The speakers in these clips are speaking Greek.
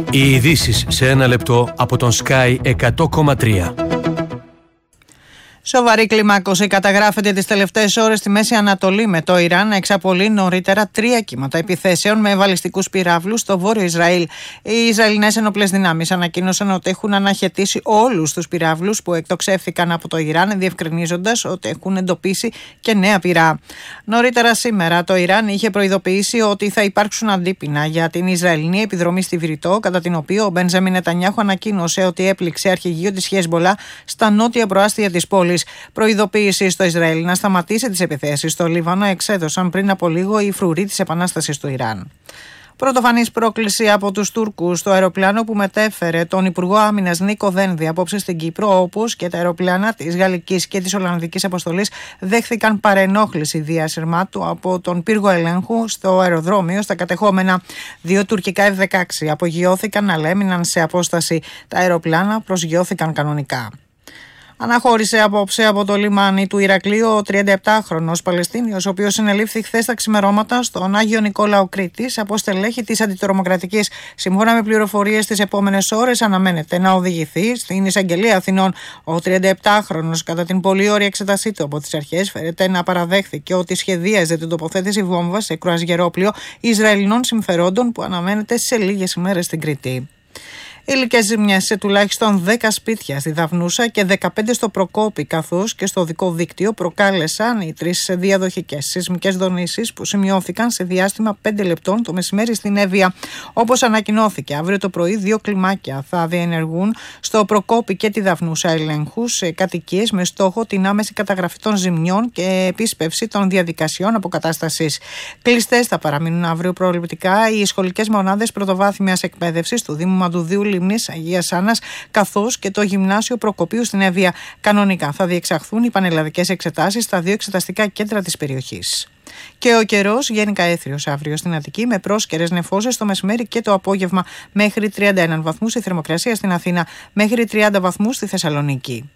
Οι ειδήσεις σε ένα λεπτό από τον Sky 100,3. Σοβαρή κλιμάκωση καταγράφεται τις τελευταίες ώρες στη Μέση Ανατολή, με το Ιράν να εξαπολύει νωρίτερα 3 κύματα επιθέσεων με βαλιστικούς πυράβλους στο βόρειο Ισραήλ. Οι Ισραηλινές ενόπλες δυνάμεις ανακοίνωσαν ότι έχουν αναχαιτήσει όλους τους πυράβλους που εκτοξεύθηκαν από το Ιράν, διευκρινίζοντας ότι έχουν εντοπίσει και νέα πυρά. Νωρίτερα σήμερα το Ιράν είχε προειδοποιήσει ότι θα υπάρξουν αντίπεινα για την Ισραηλινή επιδρομή στη Βηρητό, κατά την οποία ο Μπενζαμίν Νετανιάχου ανακοίνωσε ότι έπληξε αρχηγείο της Χεσμπολά στα νότια προάστια της πόλης. Προειδοποίηση στο Ισραήλ να σταματήσει τις επιθέσεις στο Λίβανο εξέδωσαν πριν από λίγο οι φρουροί της Επανάστασης του Ιράν. Πρωτοφανής πρόκληση από τους Τούρκους στο αεροπλάνο που μετέφερε τον Υπουργό Άμυνας Νίκο Δένδη απόψε στην Κύπρο, όπως και τα αεροπλάνα της Γαλλικής και της Ολλανδικής αποστολής δέχθηκαν παρενόχληση διασυρμάτου από τον πύργο ελέγχου στο αεροδρόμιο στα κατεχόμενα. 2 τουρκικά F-16 απογειώθηκαν, αλλά έμειναν σε απόσταση. Τα αεροπλάνα προσγειώθηκαν κανονικά. Αναχώρησε απόψε από το λιμάνι του Ηρακλείου ο 37χρονος Παλαιστίνιος, ο οποίος συνελήφθη χθες τα ξημερώματα στον Άγιο Νικόλαο Κρήτης από στελέχη της αντιτρομοκρατικής. Σύμφωνα με πληροφορίες, τις επόμενες ώρες αναμένεται να οδηγηθεί στην Εισαγγελία Αθηνών. Ο 37χρονος, κατά την πολύ ώρια εξέτασή του από τις αρχές, φέρεται να παραδέχθηκε ότι σχεδίαζε την τοποθέτηση βόμβας σε κρουαζιερόπλοιο Ισραηλινών συμφερόντων που αναμένεται σε λίγες ημέρες στην Κρήτη. Υλικές ζημιές σε τουλάχιστον 10 σπίτια στη Δαυνούσα και 15 στο Προκόπη, καθώς και στο οδικό δίκτυο, προκάλεσαν οι 3 διαδοχικές σεισμικές δονήσεις που σημειώθηκαν σε διάστημα 5 λεπτών το μεσημέρι στην Εύβοια. Όπως ανακοινώθηκε, αύριο το πρωί 2 κλιμάκια θα διενεργούν στο Προκόπη και τη Δαυνούσα ελέγχους σε κατοικίες με στόχο την άμεση καταγραφή των ζημιών και επίσπευση των διαδικασιών αποκατάστασης. Κλειστές θα παραμείνουν αύριο προληπτικά οι σχολικές μονάδες πρωτοβάθμιας εκπαίδευσης του Δήμου Μαντουδίου Λιμνής Αγίας Άννας, καθώς και το Γυμνάσιο Προκοπίου στην Εύβοια. Κανονικά θα διεξαχθούν οι πανελλαδικές εξετάσεις στα 2 εξεταστικά κέντρα της περιοχής. Και ο καιρός γενικά έθριος αύριο στην Αττική, με πρόσκαιρες νεφώσεις το μεσημέρι και το απόγευμα, μέχρι 31 βαθμούς η θερμοκρασία στην Αθήνα, μέχρι 30 βαθμούς στη Θεσσαλονίκη.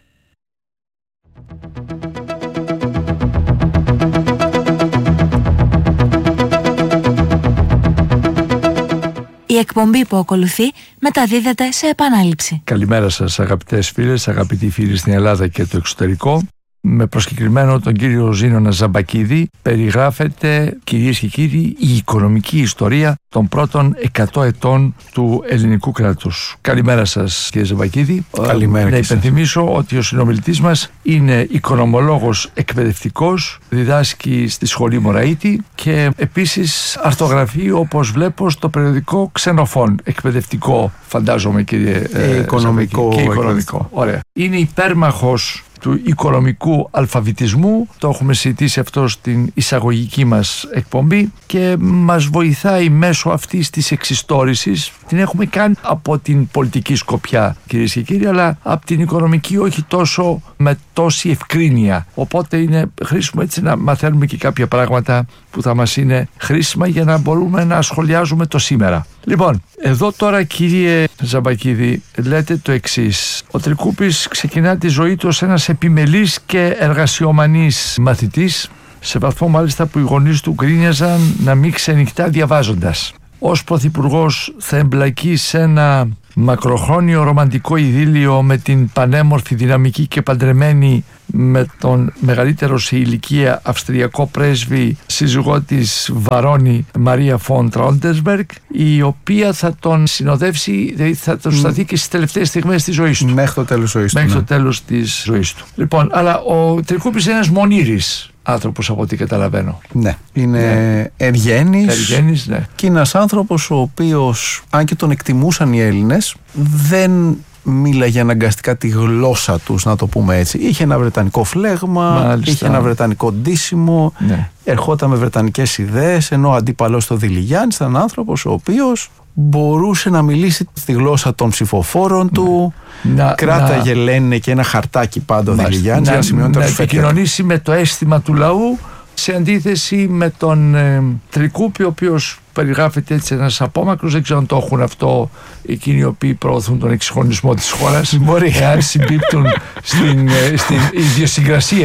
Η εκπομπή που ακολουθεί μεταδίδεται σε επανάληψη. Καλημέρα σας αγαπητές φίλες, αγαπητοί φίλοι στην Ελλάδα και το εξωτερικό. Με προσκεκριμένο τον κύριο Ζήνωνα Ζαμπακίδη περιγράφεται, κυρίες και κύριοι, η οικονομική ιστορία των πρώτων 100 ετών του ελληνικού κράτους. Καλημέρα σας κύριε Ζαμπακίδη. Καλημέρα. Να υπενθυμίσω ότι ο συνομιλητής μας είναι οικονομολόγος εκπαιδευτικός, διδάσκει στη σχολή Μωραΐτη και επίσης αρθογραφεί, όπως βλέπω, στο περιοδικό Ξενοφών. Εκπαιδευτικό, φαντάζομαι κύριε οικονομικό. Και οικονομικό. Ωραία. Είναι υπέρμαχος του οικονομικού αλφαβητισμού, το έχουμε συζητήσει αυτό στην εισαγωγική μας εκπομπή και μας βοηθάει μέσω αυτής της εξιστόρησης. Την έχουμε κάνει από την πολιτική σκοπιά, κυρίες και κύριοι, αλλά από την οικονομική όχι τόσο με τόση ευκρίνεια. Οπότε είναι χρήσιμο έτσι να μαθαίνουμε και κάποια πράγματα που θα μας είναι χρήσιμα για να μπορούμε να σχολιάζουμε το σήμερα. Λοιπόν, εδώ τώρα κύριε Ζαμπακίδη λέτε το εξής. Ο Τρικούπης ξεκινά τη ζωή του ως ένας επιμελής και εργασιομανής μαθητής, σε βαθμό μάλιστα που οι γονείς του γκρίνιαζαν να μην ξενυχτά διαβάζοντας. Ως πρωθυπουργός θα εμπλακεί σε ένα μακροχρόνιο ρομαντικό ειδήλιο με την πανέμορφη, δυναμική και παντρεμένη με τον μεγαλύτερο σε ηλικία αυστριακό πρέσβη σύζυγό της Βαρόνι Μαρία φον Τράουντενμπεργκ, η οποία θα τον συνοδεύσει, δηλαδή θα τον σταθεί και στις τελευταίες στιγμές της ζωής του. Μέχρι το τέλος ζωής του. Μέχρι το τέλος της ζωής του. Λοιπόν, αλλά ο Τρικούπης είναι ένας μονήρης άνθρωπος από ό,τι καταλαβαίνω. Ναι, είναι ευγένης, ναι. Και είναι ένας άνθρωπος ο οποίος, αν και τον εκτιμούσαν οι Έλληνες, δεν μίλαγε αναγκαστικά τη γλώσσα τους, να το πούμε έτσι. Είχε ένα βρετανικό φλέγμα, μάλιστα. Είχε ένα βρετανικό ντύσιμο, ναι. Ερχόταν με βρετανικές ιδέες, ενώ ο αντίπαλος του Δηλιγιάννης ήταν άνθρωπος ο οποίος μπορούσε να μιλήσει τη γλώσσα των ψηφοφόρων του, κράταγε λένε και ένα χαρτάκι πάντα ο Δηλιγιάννης για να σημειώνει τα σφέτια. Να επικοινωνήσει με το αίσθημα του λαού, σε αντίθεση με τον Τρικούπη, ο οποίος περιγράφεται έτσι ένας απόμακρος, δεν ξέρω αν το έχουν αυτό εκείνοι οι οποίοι προωθούν τον εξυγχρονισμό της χώρας. Μπορεί, εάν συμπίπτουν στην ιδιοσυγκρασία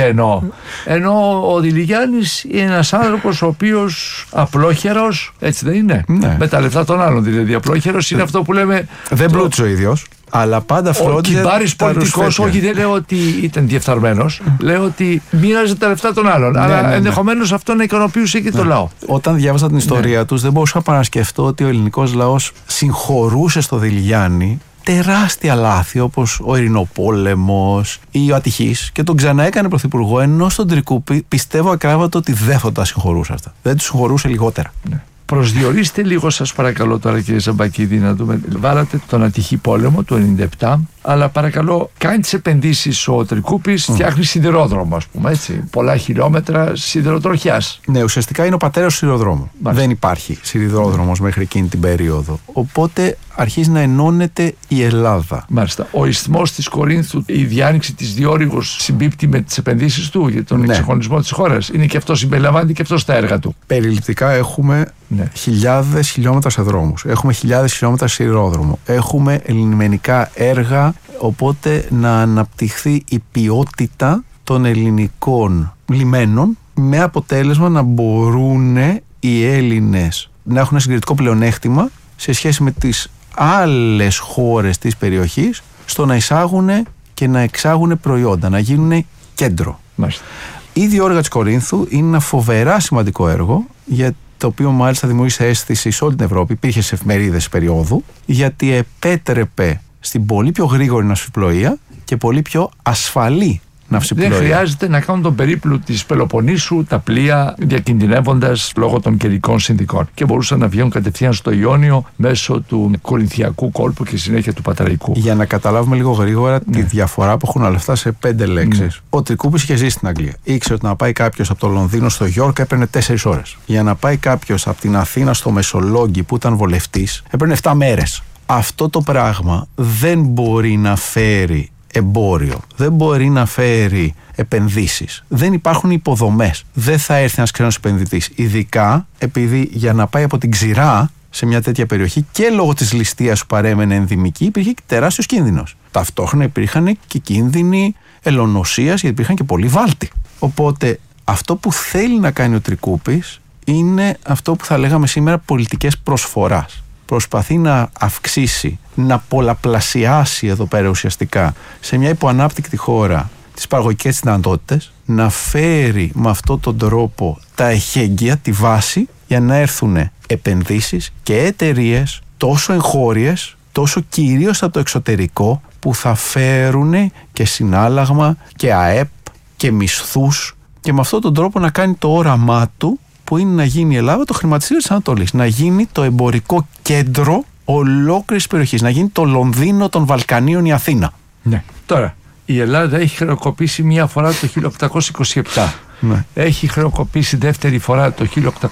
ενώ ο Διλιγιάννης είναι ένας άνθρωπος ο οποίος απλόχερος, έτσι δεν είναι? Ναι. Με τα λεφτά των άλλων δηλαδή. Απλόχερος είναι αυτό που λέμε. Δεν πλούτησε ο ίδιος. Αλλά πάντα φρόντιζε. Ο κυμπάρης πολιτικός, όχι, δεν λέω ότι ήταν διεφθαρμένος. Λέω ότι μοίραζε τα λεφτά των άλλων. Αλλά ενδεχομένως αυτό να ικανοποιούσε και το λαό. Όταν διάβασα την ιστορία τους, δεν μπορούσα να σκεφτώ ότι ο ελληνικός λαός συγχωρούσε στο Διλιγιάννη τεράστια λάθη, όπως ο Ειρηνοπόλεμος ή ο Ατυχής, και τον ξαναέκανε πρωθυπουργό, ενώ στον Τρικούπη πιστεύω ακράδαντα ότι δεν θα τα συγχωρούσε αυτά. Δεν τους συγχωρούσε λιγότερα. Ναι. Προσδιορίστε λίγο, σας παρακαλώ τώρα, κύριε Ζαμπακίδη, να δούμε. Βάλατε τον Ατυχή πόλεμο του 1997, αλλά παρακαλώ, κάνει τις επενδύσεις ο Τρικούπης, φτιάχνει σιδηρόδρομο, ας πούμε, έτσι. Πολλά χιλιόμετρα σιδηροτροχιάς. Ναι, ουσιαστικά είναι ο πατέρας του σιδηροδρόμου. Δεν υπάρχει σιδηρόδρομος μέχρι εκείνη την περίοδο. Οπότε αρχίζει να ενώνεται η Ελλάδα. Μάλιστα. Ο ισθμός της Κορίνθου, η διάνοιξη της Διόρυγος συμπίπτει με τις επενδύσεις του για τον εξυγχρονισμό της χώρας. Είναι και αυτό, συμπεριλαμβάνεται και αυτό στα έργα του. Περιληπτικά έχουμε χιλιάδες χιλιόμετρα σε δρόμους. Έχουμε χιλιάδες χιλιόμετρα σιδηρόδρομο. Έχουμε ελληνικά έργα, οπότε να αναπτυχθεί η ποιότητα των ελληνικών λιμένων, με αποτέλεσμα να μπορούν οι Έλληνες να έχουν ένα συγκριτικό πλεονέκτημα σε σχέση με τις άλλες χώρες της περιοχής στο να εισάγουν και να εξάγουν προϊόντα, να γίνουν κέντρο. Μάλιστα. Η διόρυγα της Κορίνθου είναι ένα φοβερά σημαντικό έργο, για το οποίο μάλιστα δημιούργησε αίσθηση σε όλη την Ευρώπη, υπήρχε σε εφημερίδες περίοδου, γιατί επέτρεπε στην πολύ πιο γρήγορη ναυσιπλοεία και πολύ πιο ασφαλή ναυσιπλοεία. Δεν χρειάζεται να κάνουν τον περίπλου της Πελοποννήσου τα πλοία, διακινδυνεύοντας λόγω των καιρικών συνθηκών, και μπορούσαν να βγαίνουν κατευθείαν στο Ιόνιο μέσω του Κορινθιακού κόλπου και συνέχεια του Πατραϊκού. Για να καταλάβουμε λίγο γρήγορα τη διαφορά που έχουν όλα αυτά σε 5 λέξεις. Ο Τρικούπης είχε ζήσει στην Αγγλία. Ήξερε ότι να πάει κάποιος από το Λονδίνο στο Γιόρκ έπαιρνε 4 ώρες. Για να πάει κάποιος από την Αθήνα στο Μεσολόγγι, που ήταν βολευτής, έπαιρνε 7 μέρες. Αυτό το πράγμα δεν μπορεί να φέρει εμπόριο, δεν μπορεί να φέρει επενδύσεις. Δεν υπάρχουν υποδομές. Δεν θα έρθει ένας ξένος επενδυτής. Ειδικά επειδή για να πάει από την Ξηρά σε μια τέτοια περιοχή, και λόγω της ληστείας που παρέμενε ενδυμική, υπήρχε και τεράστιος κίνδυνος. Ταυτόχρονα υπήρχαν και κίνδυνοι ελονοσίας, γιατί υπήρχαν και πολλοί Βάλτοι. Οπότε αυτό που θέλει να κάνει ο Τρικούπης είναι αυτό που θα λέγαμε σήμερα πολιτικές προσφοράς. Προσπαθεί να αυξήσει, να πολλαπλασιάσει εδώ πέρα ουσιαστικά σε μια υποανάπτυκτη χώρα τις παραγωγικές δυνατότητες, να φέρει με αυτόν τον τρόπο τα εχέγγυα, τη βάση, για να έρθουν επενδύσεις και εταιρείες τόσο εγχώριες, τόσο κυρίως από το εξωτερικό, που θα φέρουν και συνάλλαγμα και ΑΕΠ και μισθούς, και με αυτόν τον τρόπο να κάνει το όραμά του, που είναι να γίνει η Ελλάδα το χρηματιστήριο της Ανατολής, να γίνει το εμπορικό κέντρο ολόκληρης περιοχής, να γίνει το Λονδίνο των Βαλκανίων η Αθήνα. Ναι. Τώρα, η Ελλάδα έχει χρεοκοπήσει μία φορά το 1827. Ναι. Έχει χρεοκοπήσει δεύτερη φορά το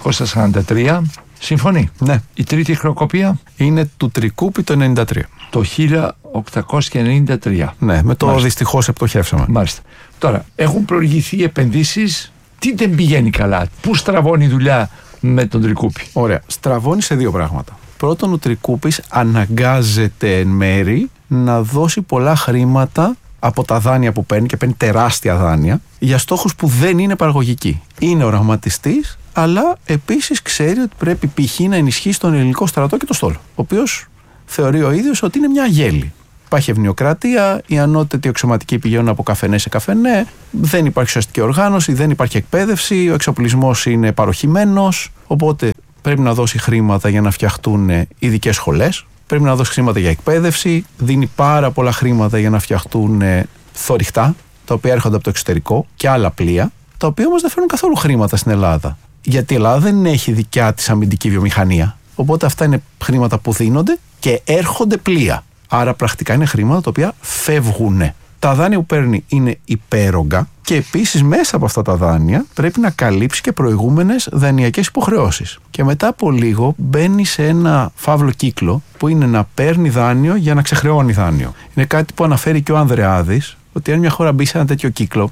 1843. Συμφωνεί? Ναι. Η τρίτη χρεοκοπία είναι του Τρικούπη το 1993. Το 1893. Ναι, με το δυστυχώς επιτοχεύσαμε. Μάλιστα. Τώρα, έχουν προηγηθεί επενδύσεις. Τι δεν πηγαίνει καλά? Πού στραβώνει η δουλειά με τον Τρικούπη? Ωραία. Στραβώνει σε 2 πράγματα. Πρώτον, ο Τρικούπης αναγκάζεται εν μέρη να δώσει πολλά χρήματα από τα δάνεια που παίρνει, και παίρνει τεράστια δάνεια, για στόχους που δεν είναι παραγωγικοί. Είναι οραματιστής, αλλά επίσης ξέρει ότι πρέπει π.χ. να ενισχύσει τον ελληνικό στρατό και το στόλο, ο οποίος θεωρεί ο ίδιος ότι είναι μια γέλη. Υπάρχει ευνοιοκρατία, οι ανώτατοι αξιωματικοί πηγαίνουν από καφενέ σε καφενέ, δεν υπάρχει ουσιαστική οργάνωση, δεν υπάρχει εκπαίδευση, ο εξοπλισμός είναι παροχημένος, οπότε πρέπει να δώσει χρήματα για να φτιαχτούν ειδικές σχολές, πρέπει να δώσει χρήματα για εκπαίδευση, δίνει πάρα πολλά χρήματα για να φτιαχτούν θωρηχτά, τα οποία έρχονται από το εξωτερικό, και άλλα πλοία, τα οποία όμως δεν φέρνουν καθόλου χρήματα στην Ελλάδα. Γιατί η Ελλάδα δεν έχει δικιά της αμυντική βιομηχανία. Οπότε αυτά είναι χρήματα που δίνονται και έρχονται πλοία. Άρα πρακτικά είναι χρήματα τα οποία φεύγουν. Τα δάνεια που παίρνει είναι υπέρογκα, και επίσης μέσα από αυτά τα δάνεια πρέπει να καλύψει και προηγούμενες δανειακές υποχρεώσεις. Και μετά από λίγο μπαίνει σε ένα φαύλο κύκλο, που είναι να παίρνει δάνειο για να ξεχρεώνει δάνειο. Είναι κάτι που αναφέρει και ο Ανδρεάδης, ότι αν μια χώρα μπει σε ένα τέτοιο κύκλο,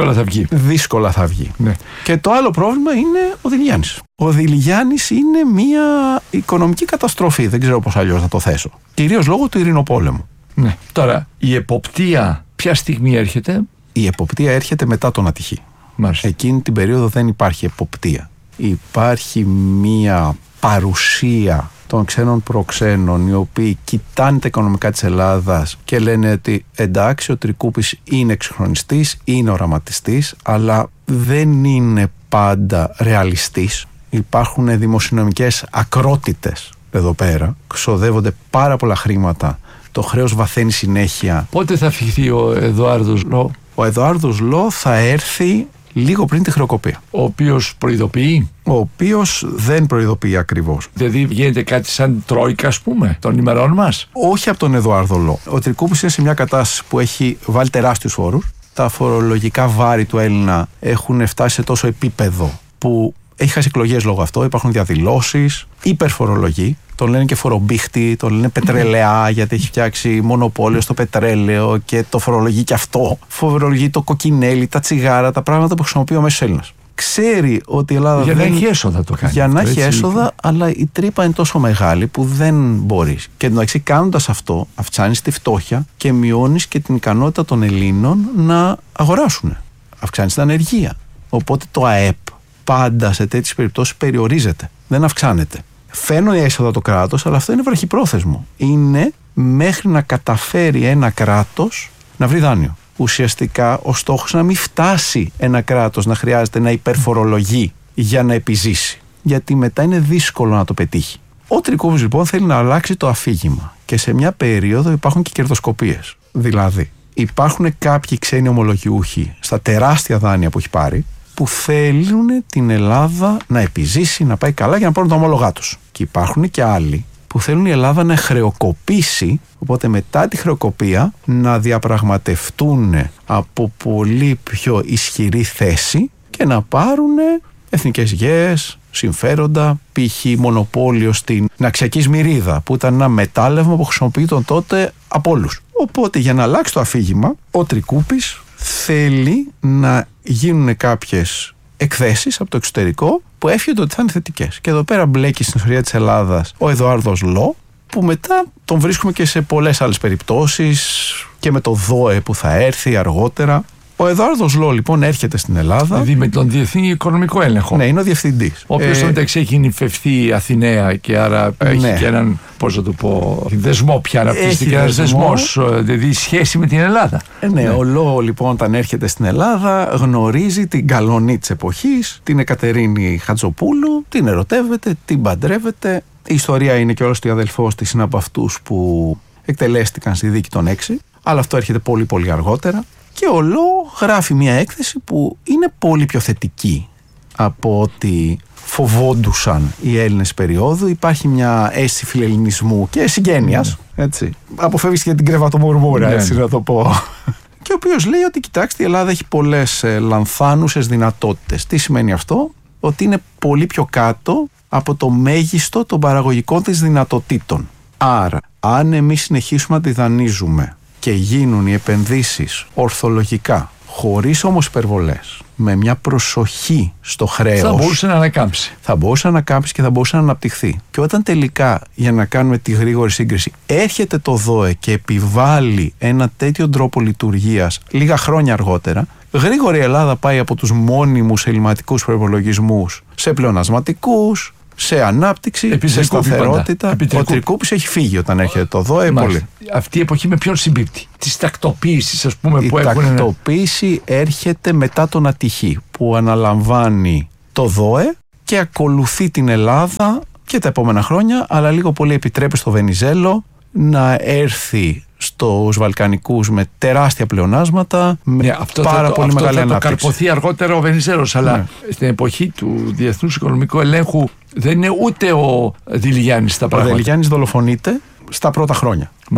δύσκολα θα βγει. Ναι. Και το άλλο πρόβλημα είναι ο Διλιγιάννης. Ο Διλιγιάννης είναι μια οικονομική καταστροφή, δεν ξέρω πώς αλλιώς να το θέσω. Κυρίως λόγω του ειρηνοπόλεμου. Ναι. Τώρα, η εποπτεία ποια στιγμή έρχεται? Η εποπτεία έρχεται μετά τον ατυχή. Μάλιστα. Εκείνη την περίοδο δεν υπάρχει εποπτεία. Υπάρχει μια παρουσία των ξένων προξένων, οι οποίοι κοιτάνε τα οικονομικά της Ελλάδας και λένε ότι εντάξει, ο Τρικούπης είναι εξυγχρονιστής, είναι οραματιστής, αλλά δεν είναι πάντα ρεαλιστής. Υπάρχουν δημοσιονομικές ακρότητες εδώ πέρα, ξοδεύονται πάρα πολλά χρήματα, το χρέος βαθαίνει συνέχεια. Πότε θα φυγθεί ο Εδουάρδος Λό? Ο Εδουάρδος Λό θα έρθει λίγο πριν τη χρεοκοπία. Ο οποίος προειδοποιεί? Ο οποίος δεν προειδοποιεί ακριβώς. Δηλαδή γίνεται κάτι σαν τρόικα, ας πούμε, των ημερών μας? Όχι από τον Εδουάρδο Λό. Ο Τρικούπης είναι σε μια κατάσταση που έχει βάλει τεράστιους φόρους. Τα φορολογικά βάρη του Έλληνα έχουν φτάσει σε τόσο επίπεδο που έχει χάσει εκλογές λόγω αυτό. Υπάρχουν διαδηλώσεις, υπερφορολογεί. Τον λένε και φορομπίχτη, τον λένε πετρελαιά, γιατί έχει φτιάξει μονοπόλιο στο πετρέλαιο και το φορολογεί και αυτό. Φορολογεί το κοκκινέλι, τα τσιγάρα, τα πράγματα που χρησιμοποιεί ο μέσος Έλληνας. Ξέρει ότι η Ελλάδα για να έχει έσοδα το κάνει. Για να έχει έσοδα, αλλά η τρύπα είναι τόσο μεγάλη που δεν μπορεί. Και εντάξει, κάνοντας αυτό, αυξάνεις τη φτώχεια και μειώνεις και την ικανότητα των Ελλήνων να αγοράσουν. Αυξάνεις την ανεργία. Οπότε το ΑΕΠ πάντα σε τέτοιες περιπτώσεις περιορίζεται. Δεν αυξάνεται. Φαίνονται έσοδα το κράτος, αλλά αυτό είναι βραχυπρόθεσμο. Είναι μέχρι να καταφέρει ένα κράτος να βρει δάνειο. Ουσιαστικά ο στόχος να μην φτάσει ένα κράτος να χρειάζεται να υπερφορολογεί για να επιζήσει. Γιατί μετά είναι δύσκολο να το πετύχει. Ο Τρικούπης λοιπόν θέλει να αλλάξει το αφήγημα. Και σε μια περίοδο υπάρχουν και κερδοσκοπίες. Δηλαδή, υπάρχουν κάποιοι ξένοι ομολογιούχοι στα τεράστια δάνεια που έχει πάρει, που θέλουν την Ελλάδα να επιζήσει, να πάει καλά για να πάρουν τα ομόλογά τους. Και υπάρχουν και άλλοι που θέλουν η Ελλάδα να χρεοκοπήσει, οπότε μετά τη χρεοκοπία να διαπραγματευτούν από πολύ πιο ισχυρή θέση και να πάρουν εθνικές γέες, συμφέροντα, π.χ. μονοπόλιο στην Ναξιακή Σμυρίδα, που ήταν ένα μετάλλευμα που χρησιμοποιείται τότε από όλους. Οπότε για να αλλάξει το αφήγημα, ο Τρικούπης θέλει να γίνουν κάποιες εκθέσεις από το εξωτερικό που εύχεται ότι θα είναι θετικές. Και εδώ πέρα μπλέκει στην ιστορία της Ελλάδας ο Εδουάρδος Λό, που μετά τον βρίσκουμε και σε πολλές άλλες περιπτώσεις και με το ΔΟΕ που θα έρθει αργότερα. Ο Εδουάρδος Λό λοιπόν έρχεται στην Ελλάδα. Δηλαδή με τον Διεθνή Οικονομικό Έλεγχο. Ναι, είναι ο διευθυντής. Ο οποίος μεταξύ έχει νυφευθεί Αθηναία και άρα έχει και έναν, πώς να το πω, δεσμό πια αναπτύσσεται και ένας δεσμός, δηλαδή σχέση με την Ελλάδα. Ναι, ο Λό λοιπόν όταν έρχεται στην Ελλάδα γνωρίζει την Καλονή της εποχής, την Εκατερίνη Χατζοπούλου, την ερωτεύεται, την παντρεύεται. Η ιστορία είναι και όλος ο αδελφός της είναι από αυτούς που εκτελέστηκαν στη δίκη των 6, αλλά αυτό έρχεται πολύ πολύ αργότερα. Και ο Λό γράφει μια έκθεση που είναι πολύ πιο θετική από ό,τι φοβόντουσαν οι Έλληνες περίοδου. Υπάρχει μια αίσθηση φιλελληνισμού και συγγένειας. Έτσι. Αποφεύγεις και την κρεβατομουρμούρα, έτσι να το πω. Και ο οποίος λέει ότι κοιτάξτε, η Ελλάδα έχει πολλές λανθάνουσες δυνατότητες. Τι σημαίνει αυτό? Ότι είναι πολύ πιο κάτω από το μέγιστο των παραγωγικών της δυνατοτήτων. Άρα, αν εμείς συνεχίσουμε να τη δανείζουμε και γίνουν οι επενδύσεις ορθολογικά, χωρίς όμως υπερβολές, με μια προσοχή στο χρέος, θα μπορούσε να ανακάμψει. Θα μπορούσε να ανακάμψει και θα μπορούσε να αναπτυχθεί. Και όταν τελικά, για να κάνουμε τη γρήγορη σύγκριση, έρχεται το ΔΟΕ και επιβάλλει ένα τέτοιο τρόπο λειτουργίας λίγα χρόνια αργότερα, γρήγορα η Ελλάδα πάει από τους μόνιμους ελληματικούς προϋπολογισμούς σε πλεονασματικούς, σε ανάπτυξη, σε σταθερότητα. Ο Τρικούπης έχει φύγει όταν έρχεται το ΔΟΕ. Πολύ. Αυτή η εποχή με ποιον συμπίπτει? Της τακτοποίησης, ας πούμε, που έχουν. Η τακτοποίηση έρχεται μετά τον ατυχή, που αναλαμβάνει το ΔΟΕ και ακολουθεί την Ελλάδα και τα επόμενα χρόνια, αλλά λίγο πολύ επιτρέπει στο Βενιζέλο να έρθει στους Βαλκανικούς με τεράστια πλεονάσματα, με πάρα πολύ μεγάλη ανάπτυξη. Αυτό θα το καρποθεί αργότερα ο Βενιζέλος, αλλά στην εποχή του Διεθνούς Οικονομικού Ελέγχου δεν είναι ούτε ο Διλιγιάννης στα πράγματα. Ο Διλιγιάννης δολοφονείται στα πρώτα χρόνια. Μάλιστα.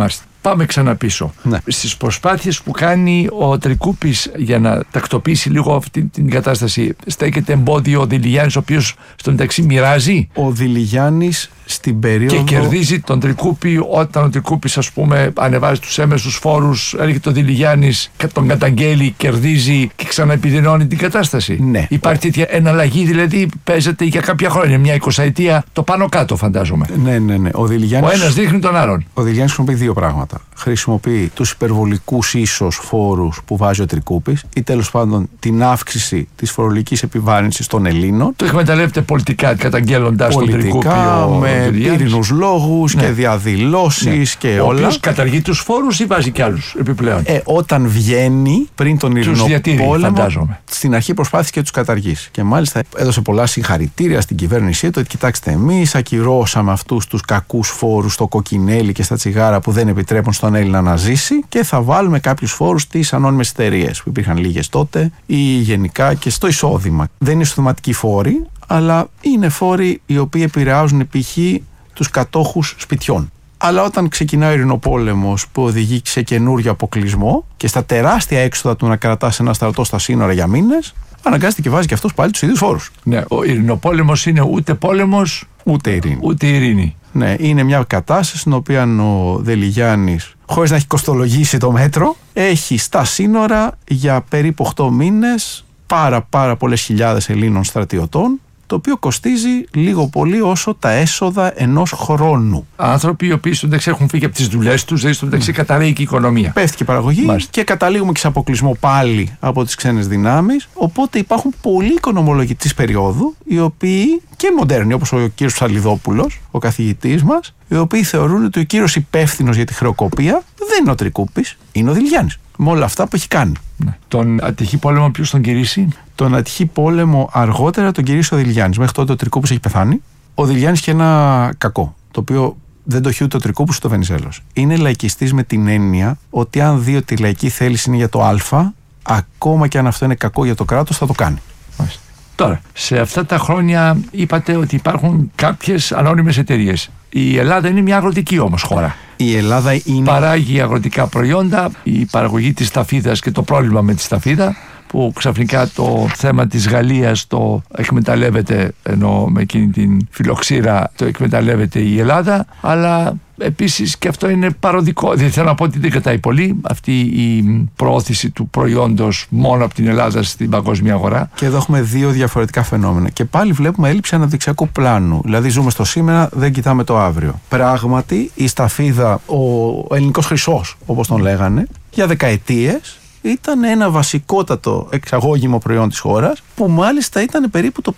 πάμε ξανά πίσω. Ναι. Στις προσπάθειες που κάνει ο Τρικούπης για να τακτοποιήσει λίγο αυτή την κατάσταση, στέκεται εμπόδιο ο Δηλιγιάννης, ο οποίος στο μεταξύ μοιράζει. Ο Δηλιγιάννης στην περίοδο. Και κερδίζει τον Τρικούπη όταν ο Τρικούπης, ας πούμε, ανεβάζει τους έμεσους φόρους, έρχεται ο Δηλιγιάννης, τον καταγγέλει, κερδίζει και ξαναεπιδεινώνει την κατάσταση. Ναι. Υπάρχει τέτοια εναλλαγή, δηλαδή παίζεται για κάποια χρόνια, μια 20ετία, το πάνω κάτω φαντάζομαι. Ναι. Ο ένας δείχνει τον άλλον. Ο Δηλιγιάννης χρησιμοποιεί δύο πράγματα. Χρησιμοποιεί τους υπερβολικούς ίσως φόρους που βάζει ο Τρικούπης ή τέλος πάντων την αύξηση της φορολογικής επιβάρυνσης των Ελλήνων. Το εκμεταλλεύεται πολιτικά, καταγγέλλοντας τον Τρικούπη. Με πύρινους λόγους και διαδηλώσεις και όλα. Ο οποίος καταργεί τους φόρους ή βάζει κι άλλους επιπλέον. Όταν βγαίνει πριν τον Ειρηνοπόλεμο, φαντάζομαι. στην αρχή προσπάθησε και τους καταργήσει. Και μάλιστα έδωσε πολλά συγχαρητήρια στην κυβέρνησή του ότι κοιτάξτε, εμείς ακυρώσαμε αυτούς τους κακούς φόρους στο κοκκινέλι και στα τσιγάρα που δεν επιτρέπουν στον Έλληνα να ζήσει και θα βάλουμε κάποιους φόρους στις ανώνυμες εταιρείες που υπήρχαν λίγες τότε ή γενικά και στο εισόδημα. Δεν είναι εισοδηματικοί φόροι, αλλά είναι φόροι οι οποίοι επηρεάζουν π.χ. τους κατόχους σπιτιών. Αλλά όταν ξεκινάει ο ειρηνοπόλεμος που οδηγεί σε καινούριο αποκλεισμό και στα τεράστια έξοδα του να κρατάς ένα στρατό στα σύνορα για μήνες, αναγκάζεται και βάζει και αυτός πάλι τους ίδιους φόρους. Ναι, ο ειρηνοπόλεμος είναι ούτε πόλεμος ούτε ειρήνη. Ναι, είναι μια κατάσταση στην οποία ο Δηλιγιάννης, χωρίς να έχει κοστολογήσει το μέτρο, έχει στα σύνορα για περίπου 8 μήνες πάρα πολλές χιλιάδες Ελλήνων στρατιωτών, το οποίο κοστίζει λίγο πολύ όσο τα έσοδα ενός χρόνου. Άνθρωποι οι οποίοι στον μεταξύ έχουν φύγει από τις δουλειές τους, δηλαδή στον μεταξύ καταραίει και η οικονομία. Πέφτει και η παραγωγή και καταλήγουμε και σε αποκλεισμό πάλι από τις ξένες δυνάμεις. Οπότε υπάρχουν πολλοί οικονομολόγοι της περίοδου, οι οποίοι και μοντέρνοι, όπως ο κύριος Ψαλιδόπουλος, ο καθηγητής μας, οι οποίοι θεωρούν ότι ο κύριος υπεύθυνος για τη χρεοκοπία δεν είναι ο Τρικούπης, είναι ο Δηλιγιάννης. Με όλα αυτά που έχει κάνει. Ναι. Τον ατυχή πόλεμο ποιος τον κηρύσσει? Τον ατυχή πόλεμο αργότερα τον κηρύσσει ο Δηλιγιάννης. Μέχρι τότε ο Τρικούπης έχει πεθάνει. Ο Δηλιγιάννης είχε ένα κακό, το οποίο δεν το έχει ούτε ο Τρικούπης ούτε ο Βενιζέλος. Είναι λαϊκιστής με την έννοια ότι αν δει ότι η λαϊκή θέληση είναι για το Α, ακόμα και αν αυτό είναι κακό για το κράτος, θα το κάνει. Μάλιστα. Τώρα, σε αυτά τα χρόνια είπατε ότι υπάρχουν κάποιες ανώνυμες εταιρείες. Η Ελλάδα είναι μια αγροτική όμως χώρα. Η Ελλάδα είναι... Παράγει αγροτικά προϊόντα, η παραγωγή της σταφίδας και το πρόβλημα με τη σταφίδα, που ξαφνικά το θέμα της Γαλλίας το εκμεταλλεύεται, ενώ με εκείνη την φιλοξήρα το εκμεταλλεύεται η Ελλάδα, αλλά επίσης και αυτό είναι παροδικό. Δεν θέλω να πω ότι δεν κρατάει πολύ αυτή η προώθηση του προϊόντος μόνο από την Ελλάδα στην παγκόσμια αγορά. Και εδώ έχουμε δύο διαφορετικά φαινόμενα. Και πάλι βλέπουμε έλλειψη αναπτυξιακού πλάνου. Δηλαδή ζούμε στο σήμερα, δεν κοιτάμε το αύριο. Πράγματι η σταφίδα, ο ελληνικός χρυσός όπως τον λέγανε, για δεκαετίες ήταν ένα βασικότατο εξαγώγημο προϊόν της χώρας, που μάλιστα ήταν περίπου το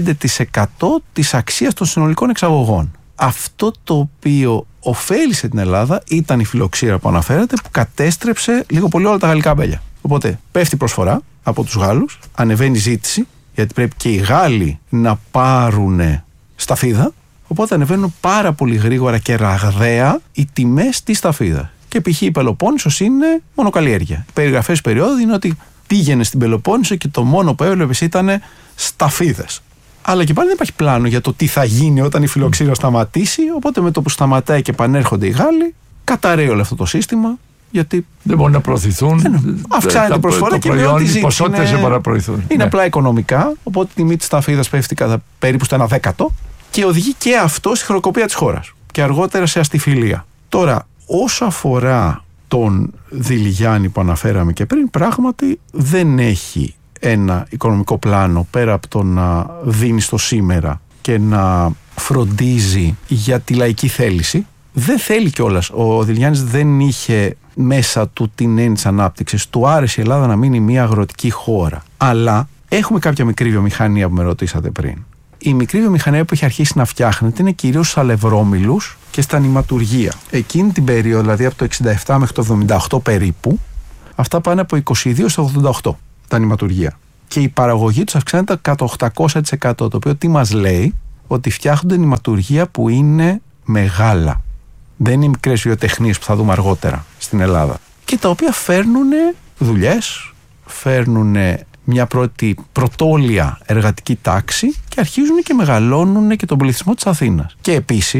55% της αξίας των συνολικών εξαγωγών. Αυτό το οποίο ωφέλισε την Ελλάδα ήταν η φιλοξήρα που αναφέρατε, που κατέστρεψε λίγο πολύ όλα τα γαλλικά μπέλια. Οπότε πέφτει προσφορά από τους Γάλλους, ανεβαίνει ζήτηση, γιατί πρέπει και οι Γάλλοι να πάρουν σταφίδα, οπότε ανεβαίνουν πάρα πολύ γρήγορα και ραγδαία οι τιμές της σταφίδας. Και π.χ. η Πελοπόννησος είναι μονοκαλλιέργεια. Οι περιγραφές περίοδου είναι ότι πήγαινε στην Πελοπόννησο και το μόνο που έβλεπες ήταν σταφίδες. Αλλά και πάλι δεν υπάρχει πλάνο για το τι θα γίνει όταν η φιλοξήρα σταματήσει. Οπότε με το που σταματάει και επανέρχονται οι Γάλλοι, καταραίει όλο αυτό το σύστημα. Γιατί δεν μπορούν να προωθηθούν. Αυξάνεται η προσφορά και με οι ποσότητες δεν μπορούν να προωθηθούν. Είναι απλά οικονομικά. Οπότε η τιμή της σταφίδας πέφτει κατά περίπου στο 1/10 και οδηγεί και αυτό στη χρεοκοπία της χώρας. Και αργότερα σε αστιφιλία. Τώρα, όσο αφορά τον Δηλιγιάννη που αναφέραμε και πριν, πράγματι δεν έχει ένα οικονομικό πλάνο πέρα από το να δίνει στο σήμερα και να φροντίζει για τη λαϊκή θέληση. Δεν θέλει κιόλας. Ο Δηλιγιάννης δεν είχε μέσα του την έννοια της ανάπτυξης. Του άρεσε η Ελλάδα να μείνει μια αγροτική χώρα. Αλλά έχουμε κάποια μικρή βιομηχανία που με ρωτήσατε πριν. Η μικρή βιομηχανία που έχει αρχίσει να φτιάχνεται είναι κυρίως στους αλευρόμυλους και στα νηματουργεία. Εκείνη την περίοδο, δηλαδή από το 67 μέχρι το 78 περίπου, αυτά πάνε από 22 στο 88 τα νηματουργεία. Και η παραγωγή τους αυξάνεται κατά 800%. Το οποίο τι μας λέει? Ότι φτιάχνονται νηματουργεία που είναι μεγάλα. Δεν είναι οι μικρές βιοτεχνίες που θα δούμε αργότερα στην Ελλάδα. Και τα οποία φέρνουν δουλειές, φέρνουν μια πρώτη πρωτόλια εργατική τάξη και αρχίζουν και μεγαλώνουν και τον πληθυσμό της Αθήνας. Και επίσης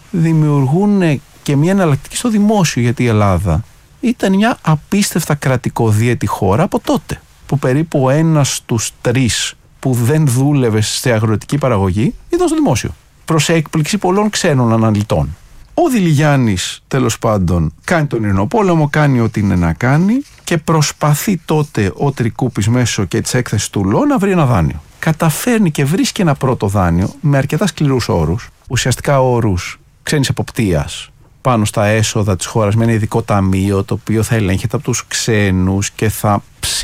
δημιουργούν και μια εναλλακτική στο δημόσιο, γιατί η Ελλάδα ήταν μια απίστευτα κρατικοδίαιτη χώρα από τότε, που περίπου 1 στους 3 που δεν δούλευε σε αγροτική παραγωγή ήταν στο δημόσιο, προς έκπληξη πολλών ξένων αναλυτών. Ο Δηλιγιάννης, τέλος πάντων, κάνει τον Ειρηνικό Πόλεμο, κάνει ό,τι είναι να κάνει και προσπαθεί τότε ο Τρικούπης μέσω και της έκθεσης του ΛΟ να βρει ένα δάνειο. Καταφέρνει και βρίσκει ένα πρώτο δάνειο με αρκετά σκληρούς όρους, ουσιαστικά όρους ξένης εποπτείας πάνω στα έσοδα της χώρας, με ένα ειδικό ταμείο το οποίο θα ελέγχεται από τους ξένους και θα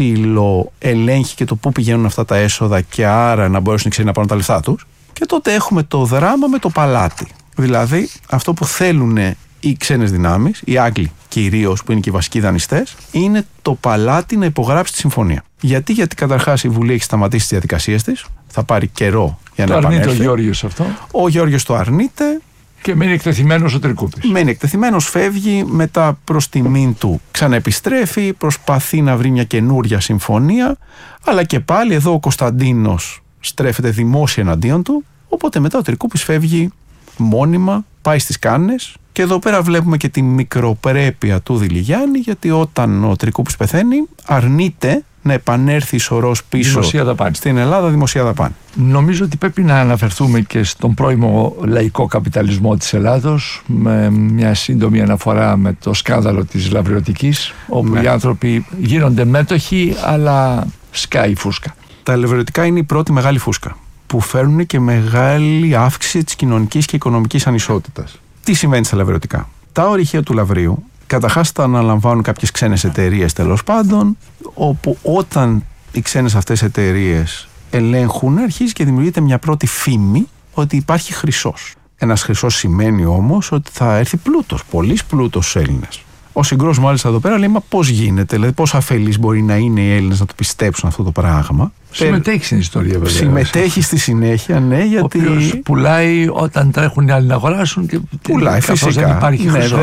ελέγχει και το πού πηγαίνουν αυτά τα έσοδα και άρα να μπορέσουν οι ξένοι να πάρουν τα λεφτά τους. Και τότε έχουμε το δράμα με το παλάτι. Δηλαδή αυτό που θέλουν οι ξένες δυνάμεις, οι Άγγλοι κυρίως που είναι και οι βασικοί δανειστές, είναι το παλάτι να υπογράψει τη συμφωνία. Γιατί καταρχάς η Βουλή έχει σταματήσει τις διαδικασίες της, θα πάρει καιρό για να επανέλθει. Το αρνείται ο Γεώργιος αυτό. Ο Γεώργιος το αρνείται. Και μένει εκτεθειμένος ο Τρικούπης. Μένει εκτεθειμένος, φεύγει, μετά προς τιμήν του ξαναεπιστρέφει, προσπαθεί να βρει μια καινούρια συμφωνία, αλλά και πάλι εδώ ο Κωνσταντίνος στρέφεται δημόσια εναντίον του, οπότε μετά ο Τρικούπης φεύγει μόνιμα, πάει στις Κάνες και εδώ πέρα βλέπουμε και τη μικροπρέπεια του Δηλιγιάννη, γιατί όταν ο Τρικούπης πεθαίνει αρνείται να επανέλθει ισορρός πίσω στην Ελλάδα δημοσία δαπάνη. Νομίζω ότι πρέπει να αναφερθούμε και στον πρώιμο λαϊκό καπιταλισμό της Ελλάδος, με μια σύντομη αναφορά με το σκάνδαλο της λαβριωτικής, όπου οι άνθρωποι γίνονται μέτοχοι αλλά σκάει η φούσκα. Τα λαβριωτικά είναι η πρώτη μεγάλη φούσκα που φέρνουν και μεγάλη αύξηση της κοινωνικής και οικονομικής ανισότητας. Τι συμβαίνει στα λαβριωτικά? Τα ορυχεία του Λαβρίου καταρχάς τα αναλαμβάνουν κάποιες ξένες εταιρείες, τέλος πάντων, όπου όταν οι ξένες αυτές εταιρείες ελέγχουν, αρχίζει και δημιουργείται μια πρώτη φήμη ότι υπάρχει χρυσός. Ένας χρυσός σημαίνει όμως ότι θα έρθει πλούτος, πολύς πλούτος στους Έλληνες. Ο Συγκρός μάλιστα εδώ πέρα λέει, μα πώς γίνεται, δηλαδή πώς αφελείς μπορεί να είναι οι Έλληνες να το πιστέψουν αυτό το πράγμα. Συμμετέχει στην ιστορία βέβαια. Συμμετέχει στη συνέχεια, ναι, γιατί. Ο οποίος πουλάει όταν τρέχουν οι άλλοι να αγοράσουν και πουλάει φυσικά. Δεν υπάρχει χρυσός.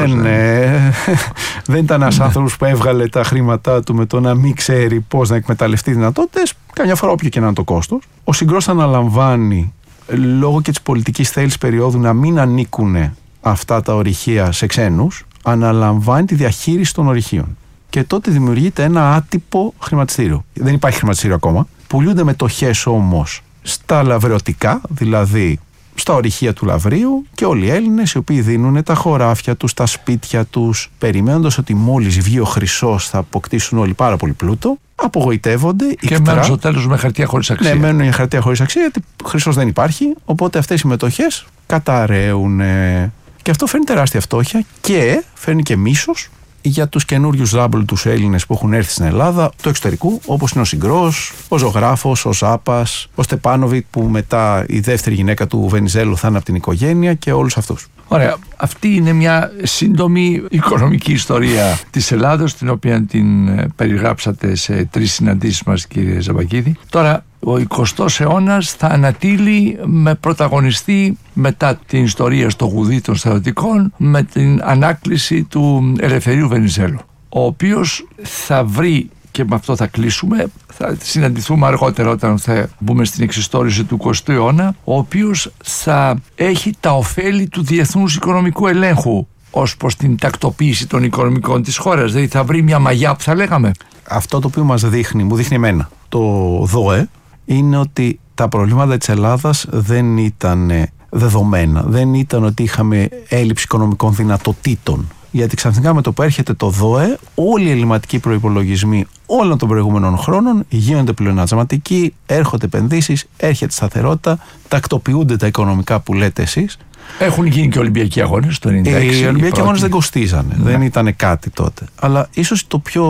Δεν ήταν ένας άνθρωπος που έβγαλε τα χρήματά του με το να μην ξέρει πώς να εκμεταλλευτεί δυνατότητες, καμιά φορά όποιο και να είναι το κόστος. Ο Συγκρός αναλαμβάνει λόγω και της πολιτικής θέλησης περίοδου να μην ανήκουν αυτά τα ορυχεία σε ξένους, αναλαμβάνει τη διαχείριση των ορυχείων. Και τότε δημιουργείται ένα άτυπο χρηματιστήριο. Δεν υπάρχει χρηματιστήριο ακόμα. Πουλούνται μετοχές όμως στα λαβρεωτικά, δηλαδή στα ορυχεία του Λαβρίου, και όλοι οι Έλληνες οι οποίοι δίνουν τα χωράφια τους, τα σπίτια τους, περιμένοντας ότι μόλις βγει ο χρυσός θα αποκτήσουν όλοι πάρα πολύ πλούτο. Απογοητεύονται. Και μένουν στο τέλος με χαρτιά χωρίς αξία. Ναι, μένουν για χαρτιά χωρίς αξία, γιατί χρυσός δεν υπάρχει. Οπότε αυτές οι μετοχές καταραίουν. Και αυτό φέρνει τεράστια φτώχεια και φέρνει και μίσος για τους καινούριους ράμπλουτους Έλληνες που έχουν έρθει στην Ελλάδα του εξωτερικού, όπως είναι ο Συγκρός, ο Ζωγράφος, ο Ζάπας, ο Στεπάνοβιτ που μετά η δεύτερη γυναίκα του Βενιζέλου θα είναι από την οικογένεια, και όλους αυτούς. Ωραία. Αυτή είναι μια σύντομη οικονομική ιστορία της Ελλάδος, την οποία την περιγράψατε σε 3 συναντήσεις μας, κύριε Ζαμπακίδη. Τώρα, ο 20ος αιώνας θα ανατείλει με πρωταγωνιστή, μετά την ιστορία στο γουδί των στρατιωτικών, με την ανάκληση του Ελευθερίου Βενιζέλου, ο οποίος θα βρει, και με αυτό θα κλείσουμε, θα συναντηθούμε αργότερα όταν θα μπούμε στην εξιστόρηση του 20ου αιώνα, ο οποίος θα έχει τα ωφέλη του διεθνούς οικονομικού ελέγχου ως προς την τακτοποίηση των οικονομικών της χώρας. Δηλαδή θα βρει μια μαγιά που θα λέγαμε. Αυτό το οποίο μου δείχνει εμένα το ΔΟΕ, είναι ότι τα προβλήματα της Ελλάδας δεν ήταν δεδομένα. Δεν ήταν ότι είχαμε έλλειψη οικονομικών δυνατοτήτων. Γιατί ξαφνικά με το που έρχεται το ΔΟΕ, όλοι οι ελλειμματικοί προϋπολογισμοί όλων των προηγούμενων χρόνων γίνονται πλεονασματικοί, έρχονται επενδύσεις, έρχεται σταθερότητα, τακτοποιούνται τα οικονομικά που λέτε εσείς. Έχουν γίνει και Ολυμπιακοί αγώνες το 1996. Οι Ολυμπιακοί αγώνες δεν κοστίζανε, δεν ήταν κάτι τότε. Αλλά ίσως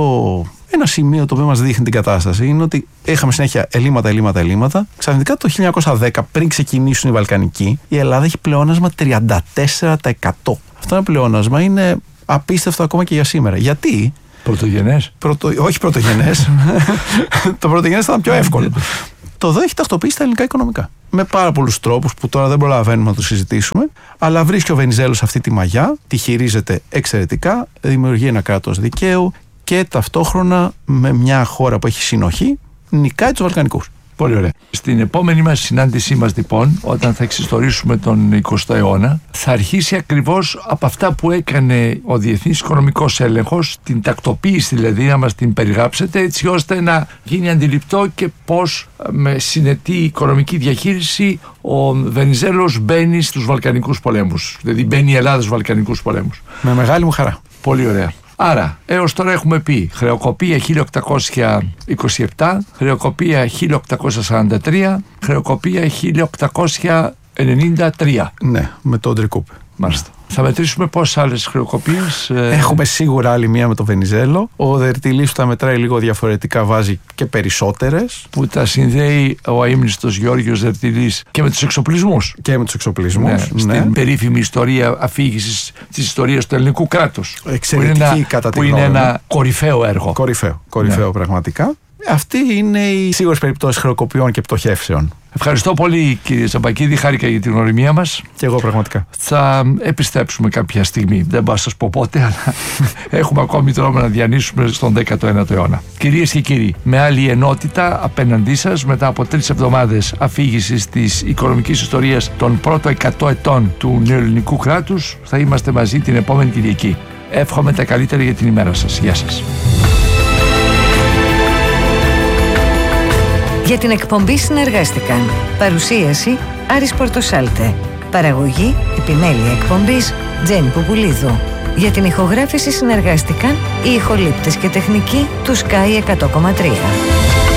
ένα σημείο το οποίο μας δείχνει την κατάσταση είναι ότι είχαμε συνέχεια ελλείμματα. Ξαφνικά το 1910, πριν ξεκινήσουν οι Βαλκανικοί, η Ελλάδα έχει πλεόνασμα 34%. Αυτό ένα πλεόνασμα είναι απίστευτο ακόμα και για σήμερα. Γιατί? Πρωτογενές. Όχι πρωτογενές. Το πρωτογενές θα ήταν πιο εύκολο. Το ΔΟΕ έχει τακτοποιήσει τα ελληνικά οικονομικά. Με πάρα πολλούς τρόπους που τώρα δεν προλαβαίνουμε να τους συζητήσουμε, αλλά βρίσκει ο Βενιζέλος αυτή τη μαγιά, τη χειρίζεται εξαιρετικά, δημιουργεί ένα κράτος δικαίου και ταυτόχρονα με μια χώρα που έχει συνοχή, νικάει τους Βαλκανικούς. Πολύ ωραία. Στην επόμενη μας συνάντησή μας λοιπόν, όταν θα εξιστορήσουμε τον 20ο αιώνα, θα αρχίσει ακριβώς από αυτά που έκανε ο Διεθνής Οικονομικός Έλεγχος, την τακτοποίηση δηλαδή, να μας την περιγράψετε, έτσι ώστε να γίνει αντιληπτό και πώς με συνετή οικονομική διαχείριση ο Βενιζέλος μπαίνει στους Βαλκανικούς πολέμους. Δηλαδή μπαίνει η Ελλάδα στους Βαλκανικούς πολέμους. Με μεγάλη μου χαρά. Πολύ ωραία. Άρα, έως τώρα έχουμε πει χρεοκοπία 1827, χρεοκοπία 1843, χρεοκοπία 1893. Ναι, με τον Τρικούπε. Μάλιστα. Θα μετρήσουμε πόσες άλλες χρεοκοπίες. Έχουμε σίγουρα άλλη μία με το Βενιζέλο. Ο Δερτιλής που τα μετράει λίγο διαφορετικά βάζει και περισσότερες. Που τα συνδέει ο αείμνηστος Γιώργος Δερτιλής και με τους εξοπλισμούς. Και με τους εξοπλισμούς. Ναι, στην περίφημη ιστορία αφήγησης της ιστορίας του ελληνικού κράτους. Εξαιρετική κατά τη γνώμη μου. Που είναι ένα κορυφαίο έργο. Κορυφαίο πραγματικά. Αυτή είναι οι σίγουρες περιπτώσεις χρεοκοπιών και πτωχεύσεων. Ευχαριστώ πολύ κύριε Τσαμπακίδη, χάρηκα για την γνωριμία μας. Και εγώ πραγματικά. Θα επιστρέψουμε κάποια στιγμή, δεν μπορώ να σας πω πότε, αλλά έχουμε ακόμη δρόμο να διανύσουμε στον 19ο αιώνα. Κυρίες και κύριοι, με άλλη ενότητα απέναντί σας, μετά από 3 εβδομάδες αφήγησης της οικονομικής ιστορίας των πρώτων 100 ετών του νεοελληνικού κράτους, θα είμαστε μαζί την επόμενη Κυριακή. Εύχομαι τα καλύτερα για την ημέρα σας. Γεια σας. Για την εκπομπή συνεργάστηκαν παρουσίαση Άρης Πορτοσάλτε, παραγωγή επιμέλεια εκπομπής Τζένι Πουπουλίδου. Για την ηχογράφηση συνεργάστηκαν οι ηχολήπτες και τεχνικοί του Sky 100,3.